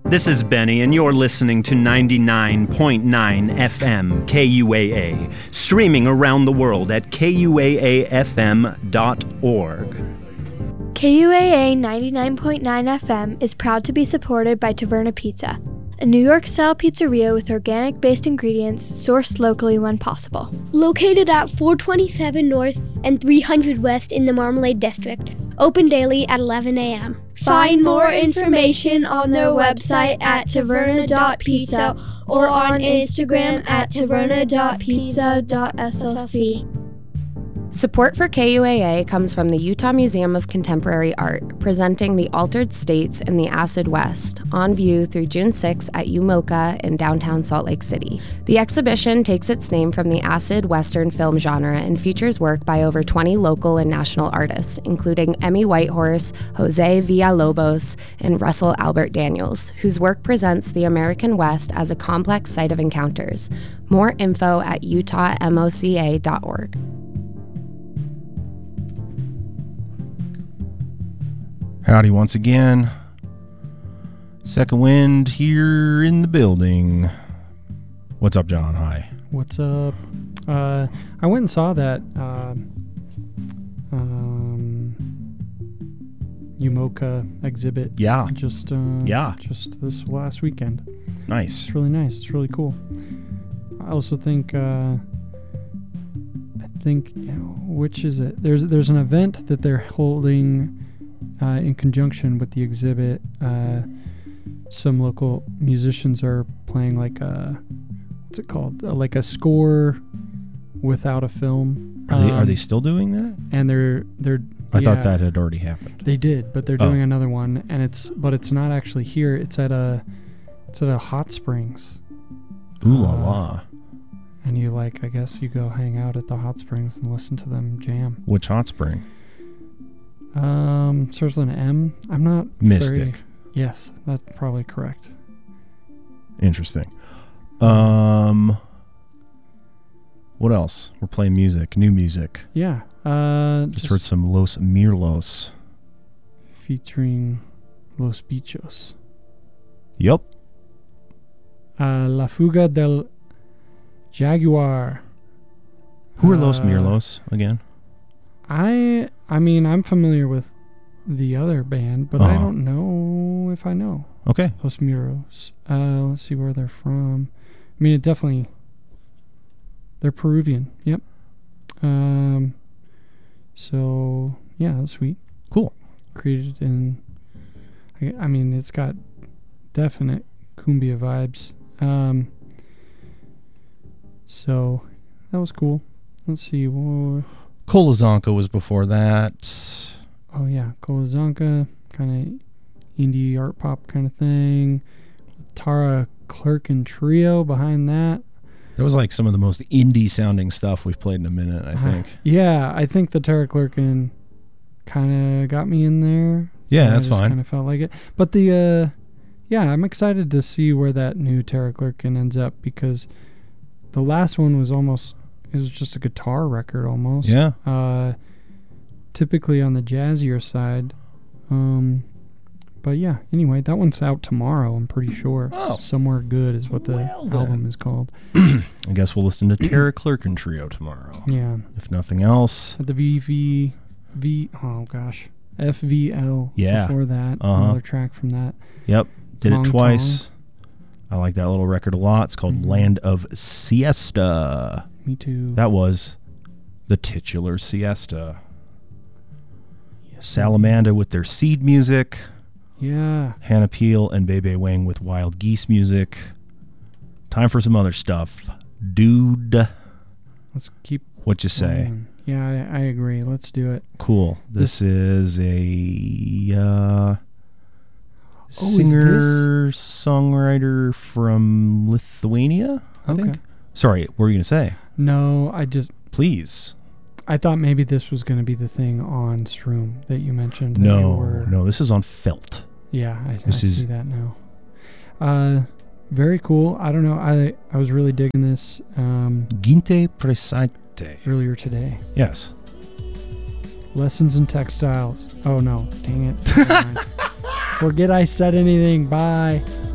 This is Benny, and you're listening to 99.9 FM KUAA, streaming around the world at kuaafm.org. KUAA 99.9 FM is proud to be supported by Taverna Pizza, a New York-style pizzeria with organic-based ingredients sourced locally when possible. Located at 427 North and 300 West in the Marmalade District. Open daily at 11 a.m. Find more information on their website at taverna.pizza or on Instagram at taverna.pizza.slc. Support for KUAA comes from the Utah Museum of Contemporary Art, presenting The Altered States and the Acid West, on view through June 6 at UMoCA in downtown Salt Lake City. The exhibition takes its name from the acid Western film genre and features work by over 20 local and national artists, including Emmy Whitehorse, Jose Villalobos, and Russell Albert Daniels, whose work presents the American West as a complex site of encounters. More info at utahmoca.org. Howdy once again. Second Wind here in the building. What's up, John? Hi. What's up? I went and saw that UMoCA exhibit. Yeah. Just this last weekend. Nice. It's really nice. It's really cool. I also think which is it? There's an event that they're holding in conjunction with the exhibit. Some local musicians are playing like what's it called? Like a score without a film. Are they still doing that? And they're I thought that had already happened. They did, but they're doing another one, and it's not actually here. It's at a hot springs. Ooh la la. And you I guess you go hang out at the hot springs and listen to them jam. Which hot spring? Starts with an M. I'm not Mystic. Yes, that's probably correct. Interesting. What else? We're playing music, new music. Yeah. Just heard some Los Mirlos. Featuring Los Bichos. Yup. La Fuga del Jaguar. Who are Los Mirlos again? I mean, I'm familiar with the other band, but I don't know if I know. Okay. Los Mirlos. Let's see where they're from. I mean, they're Peruvian. Yep. So, yeah, that's sweet. Cool. Created in, I mean, it's got definite cumbia vibes. So, that was cool. Let's see. Kolazanka was before that. Oh, yeah. Kolazanka, kind of indie art pop kind of thing. Tara Clerkin Trio behind that. That was like some of the most indie sounding stuff we've played in a minute, I think. Yeah, I think the Tara Clerkin kind of got me in there. So yeah, that's I just fine. Kind of felt like it. But I'm excited to see where that new Tara Clerkin ends up, because the last one was it was just a guitar record almost. Yeah. Typically on the jazzier side. But yeah, anyway, that one's out tomorrow, I'm pretty sure. Oh. Somewhere Good is what the album is called. I guess we'll listen to Tara Clerkin Trio tomorrow. Yeah. If nothing else. At the FVL. Yeah. Before that. Another track from that. Yep. Did Tong it twice. Tong. I like that little record a lot. It's called Land of Siesta. Me too. That was the titular Siesta. Yes. Salamanda with their Seed music. Yeah. Hannah Peel and Bebe Wang with Wild Geese music. Time for some other stuff. Dude. Let's keep... What you say? Yeah, I agree. Let's do it. Cool. This is a... singer-songwriter from Lithuania, I think. Sorry, what were you going to say? No, Please. I thought maybe this was going to be the thing on Stroom that you mentioned. No, this is on Felt. Yeah, I see that now. Very cool. I don't know. I was really digging this. Ginte Presite. Earlier today. Yes. Lessons in Textiles. Oh, no. Dang it. Forget I said anything. Bye.